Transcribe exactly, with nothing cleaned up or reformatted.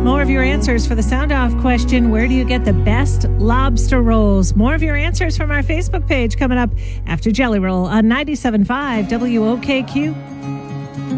More of your answers for the sound off question, where do you get the best lobster rolls? More of your answers from our Facebook page coming up after Jelly Roll on ninety-seven point five W O K Q.